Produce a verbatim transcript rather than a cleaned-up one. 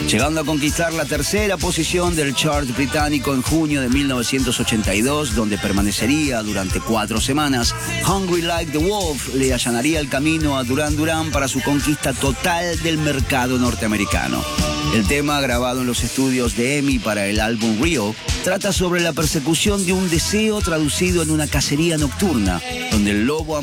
Llegando a conquistar la tercera posición del chart británico en junio de mil novecientos ochenta y dos, donde permanecería durante cuatro semanas, Hungry Like the Wolf le allanaría el camino a Duran Duran para su conquista total del mercado norteamericano. El tema, grabado en los estudios de EMI para el álbum Real, trata sobre la persecución de un deseo traducido en una cacería nocturna, donde el lobo